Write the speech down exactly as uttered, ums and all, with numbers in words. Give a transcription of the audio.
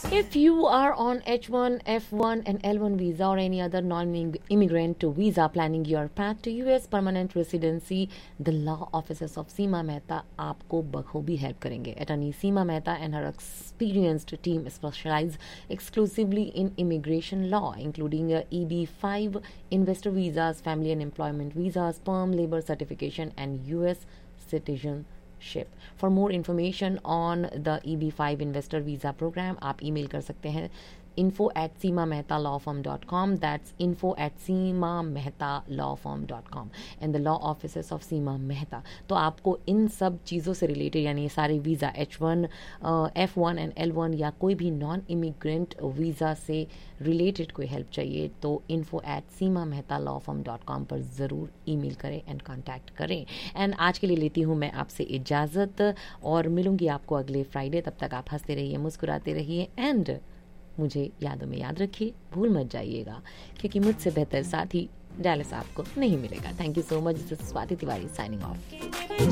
If you are on H one, F one and L one visa or any other non-immigrant visa planning your path to U S permanent residency, the law offices of Seema Mehta आपको बखूबी help करेंगे. Attorney Seema Mehta and her experienced team specialize exclusively in immigration law, including uh, E B five, investor visas, family and employment visas, perm labor certification and U S citizenship. For more information on the E B five investor visa program, आप email कर सकते हैं info at seema mehta law firm dot com. That's info at seema mehta law firm dot com and the law offices of Seema Mehta. तो आपको इन सब चीज़ों से related यानी ये सारे visa H one, F one and L one या कोई भी नॉन इमिग्रेंट वीज़ा से रिलेटेड कोई हेल्प चाहिए तो info at seema mehta law firm dot com पर ज़रूर ईमेल करें एंड कांटेक्ट करें. एंड आज के लिए लेती हूँ मैं आपसे इजाज़त और मिलूँगी आपको अगले फ्राइडे. तब तक आप हंसते रहिए, मुस्कुराते रहिए एंड मुझे यादों में याद रखिए, भूल मत जाइएगा क्योंकि मुझसे बेहतर साथी डैलस आपको नहीं मिलेगा. Thank you so much. This is Swati Tiwari signing off.